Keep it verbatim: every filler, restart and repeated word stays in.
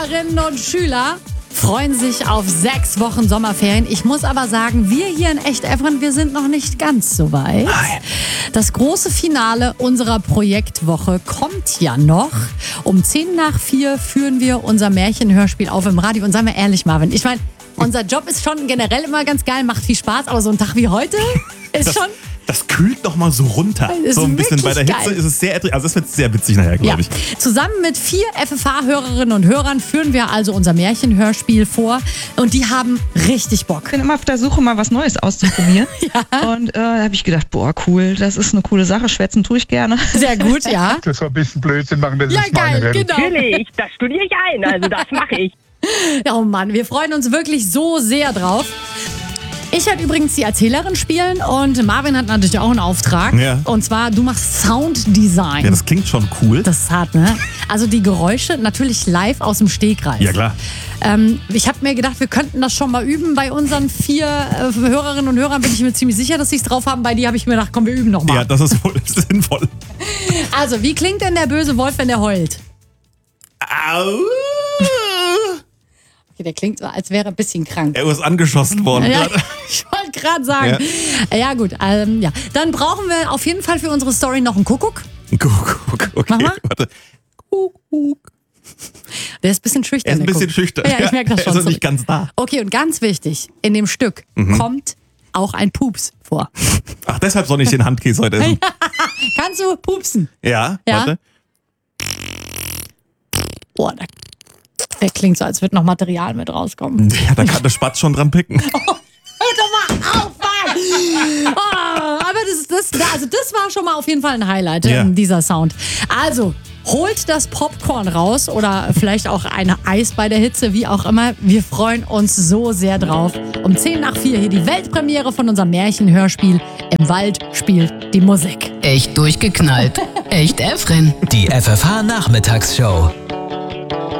Schülerinnen und Schüler freuen sich auf sechs Wochen Sommerferien. Ich muss aber sagen, wir hier in Echt-Evren, wir sind noch nicht ganz so weit. Nein. Das große Finale unserer Projektwoche kommt ja noch. Um zehn nach vier führen wir unser Märchenhörspiel auf im Radio. Und seien wir ehrlich, Marvin, ich meine, unser Job ist schon generell immer ganz geil, macht viel Spaß, aber so ein Tag wie heute ist Das, schon... das kühlt noch mal so runter. Ist So ein bisschen bei der wirklich Hitze geil. ist es sehr, also das wird sehr witzig nachher, glaube ich. Zusammen mit vier F F H-Hörerinnen und Hörern führen wir also unser Märchenhörspiel vor. Und die haben richtig Bock. Ich bin immer auf der Suche, mal was Neues auszuprobieren. Ja. Und äh, da habe ich gedacht, boah, cool, das ist eine coole Sache. Schwätzen tue ich gerne. Sehr gut, ja. Das war ein bisschen Blödsinn machen, das Ja, ist meine geil, Welt. genau. Natürlich, das studiere ich ein, also das mache ich. Ja, oh Mann, wir freuen uns wirklich so sehr drauf. Ich werde übrigens die Erzählerin spielen und Marvin hat natürlich auch einen Auftrag. Ja. Und zwar, du machst Sounddesign. Ja, das klingt schon cool. Das ist hart, ne? Also die Geräusche natürlich live aus dem Stegreif. Ja, klar. Ähm, ich habe mir gedacht, wir könnten das schon mal üben. Bei unseren vier äh, Hörerinnen und Hörern bin ich mir ziemlich sicher, dass sie es drauf haben. Bei dir habe ich mir gedacht, komm, wir üben noch mal. Ja, das ist wohl sinnvoll. Also, wie klingt denn der böse Wolf, wenn der heult? Au! Okay, der klingt so, als wäre er ein bisschen krank. Er ist angeschossen worden. Ja, gerade. ich wollte gerade sagen. Ja, ja gut. Ähm, ja. Dann brauchen wir auf jeden Fall für unsere Story noch einen Kuckuck. Guck, guck, okay, Mach mal. warte. Kuckuck. Der ist ein bisschen schüchtern. Er ist ein der bisschen Kuckuck. schüchtern. Ja, ich merke das schon. Er ist noch Sorry. nicht ganz da. Okay, und ganz wichtig, in dem Stück Mhm. kommt auch ein Pups vor. Ach, deshalb soll ich den Handkäse heute essen. Kannst du pupsen? Ja, Ja. warte. Boah, der, der klingt so, als würde noch Material mit rauskommen. Ja, da kann der Spatz schon dran picken. Hör doch mal auf, Mann! Oh, aber das, das, also das war schon mal auf jeden Fall ein Highlight, Ja. ähm, dieser Sound. Also, holt das Popcorn raus oder vielleicht auch ein Eis bei der Hitze, wie auch immer. Wir freuen uns so sehr drauf. Um zehn nach vier hier die Weltpremiere von unserem Märchenhörspiel. Im Wald spielt die Musik. Echt durchgeknallt. Echt Evren. Die F F H-Nachmittagsshow.